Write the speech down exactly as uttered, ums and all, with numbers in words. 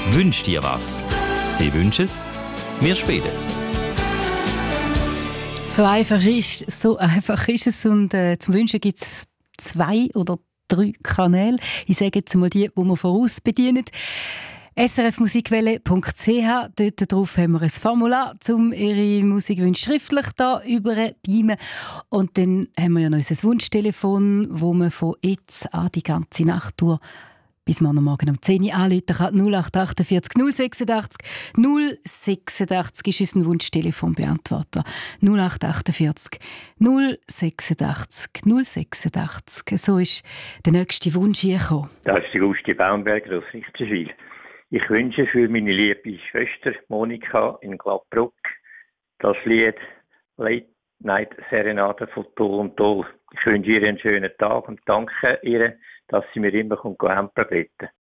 Wünsch dir was. Sie wünschen es, wir spielen es. So einfach ist, so einfach ist es und äh, zum Wünschen gibt es zwei oder drei Kanäle. Ich sage jetzt mal die, die wir voraus bedienen. s r f musikwelle punkt c h. Dort drauf haben wir ein Formular, um Ihre Musikwünsche schriftlich da überbeamen. Und dann haben wir ja noch unser Wunschtelefon, wo man von jetzt an die ganze Nacht durch bis morgen Morgen um zehn Uhr anrufen kann. null acht achtundvierzig null sechsundachtzig null sechsundachtzig ist unser Wunschtelefonbeantworter. null acht achtundvierzig null sechsundachtzig null sechsundachtzig. So ist der nächste Wunsch hier gekommen. Das ist der Gusti Baumberger aus Richterswil. Ich wünsche für meine liebe Schwester Monika in Gladbruck das Lied Late Night Serenade von Toll und Toll. Ich wünsche ihr einen schönen Tag und danke ihr, dass sie mir immer Hempel bitten.